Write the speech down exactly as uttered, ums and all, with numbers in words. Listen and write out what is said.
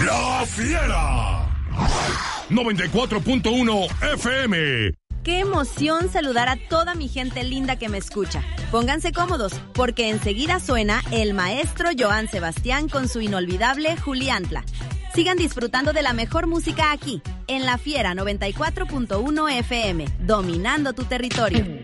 La Fiera. noventa y cuatro punto uno F M. Qué emoción saludar a toda mi gente linda que me escucha. Pónganse cómodos, porque enseguida suena el maestro Joan Sebastián con su inolvidable Juliantla. Sigan disfrutando de la mejor música aquí, en La Fiera noventa y cuatro punto uno F M, dominando tu territorio.